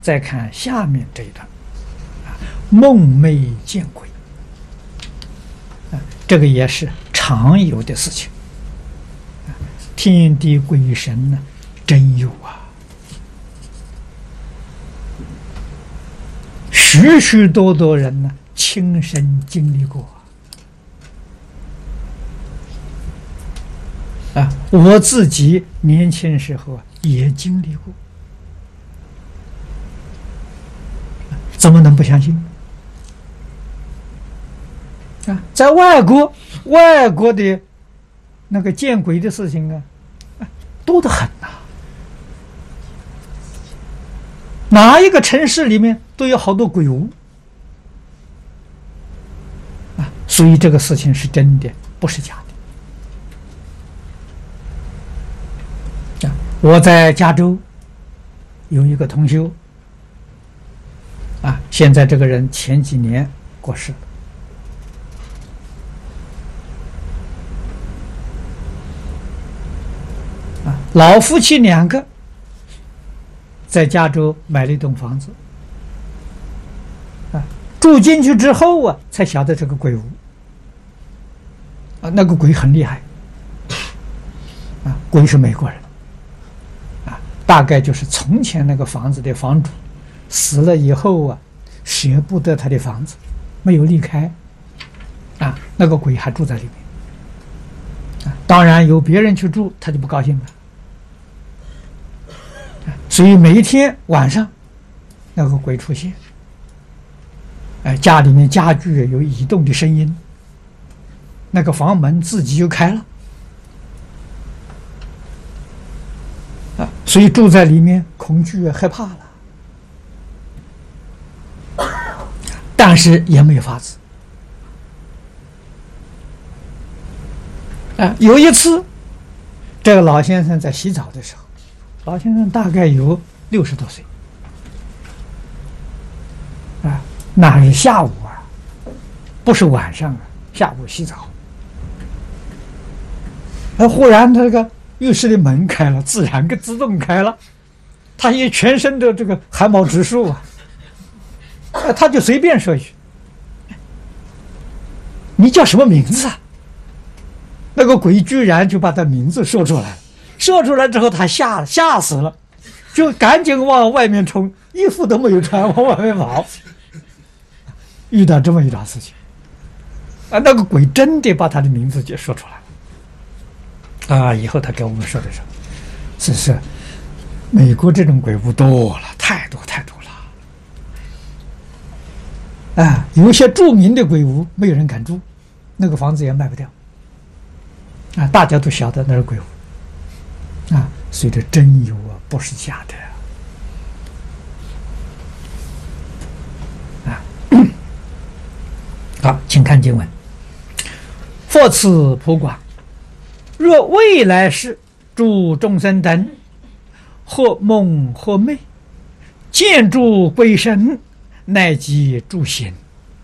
再看下面这一段，梦寐见鬼，这个也是常有的事情。天地鬼神呢，真有啊，许许多多人呢亲身经历过啊，我自己年轻时候也经历过。怎么能不相信啊？在外国的那个见鬼的事情啊，多得很呐、哪一个城市里面都有好多鬼屋啊，所以这个事情是真的，不是假的啊。我在加州有一个同修啊，现在这个人前几年过世了。啊，老夫妻两个在加州买了一栋房子，啊，住进去之后啊，才晓得这个鬼屋，啊，那个鬼很厉害，啊，鬼是美国人，啊，大概就是从前那个房子的房主死了以后啊，舍不得他的房子，没有离开，啊，那个鬼还住在里面，啊，当然有别人去住，他就不高兴了，所以每一天晚上，那个鬼出现，家里面家具有移动的声音，那个房门自己就开了，啊，所以住在里面恐惧害怕了。但是也没有法子啊！有一次，这个老先生在洗澡的时候，老先生大概有60多岁啊，那是下午啊，不是晚上啊，下午洗澡。忽然他这个浴室的门开了，自然自动开了，他也全身的这个汗毛直竖啊。他就随便说一句：“你叫什么名字啊？”那个鬼居然就把他名字说出来了。说出来之后，他吓死了，就赶紧往外面冲，衣服都没有穿，往外面跑。遇到这么一桩事情啊，那个鬼真的把他的名字就说出来了啊！以后他给我们说的时候，是美国这种鬼屋多了，太多太多了。啊，有一些著名的鬼屋，没有人敢住，那个房子也卖不掉。啊，大家都晓得那是鬼屋。啊，所以这真有啊，不是假的。啊，好，请看经文：佛此普广，若未来世诸众生等，或梦或寐，见诸鬼神，乃即诸行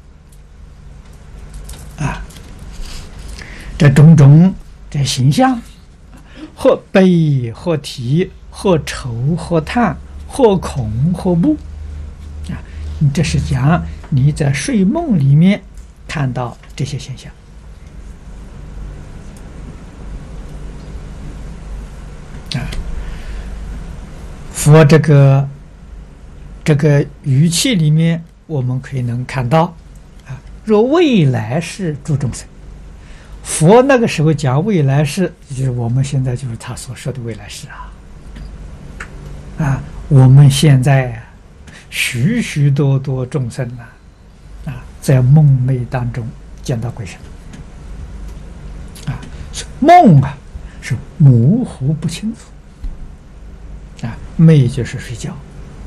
啊，这种种这形象，或悲或啼，或愁或叹，或恐或怖啊，你这是讲你在睡梦里面看到这些现象啊。佛这个语气里面，我们可以能看到啊，若未来世诸众生，佛那个时候讲未来世，就是我们现在就是他所说的未来世啊，我们现在许许多多众生啊，在梦寐当中见到鬼神啊，梦啊是模糊不清楚啊，寐就是睡觉。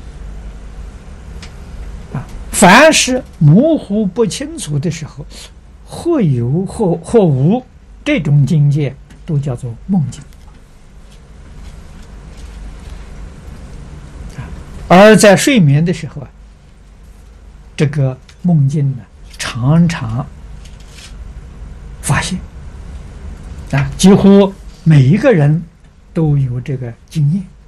凡是模糊不清楚的时候，或有或无，这种境界都叫做梦境。而在睡眠的时候啊，这个梦境呢，常常发现啊，几乎每一个人都有这个经验。